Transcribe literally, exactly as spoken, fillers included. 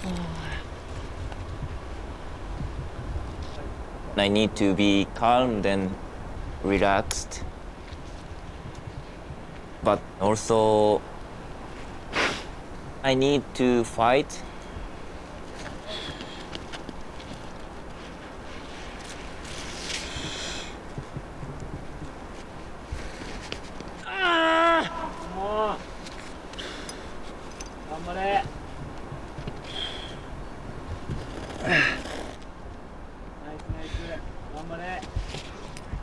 I need to be calm then relaxed. But also I need to fight. Ah! もう頑張れ。ナイスナイス。頑張れ。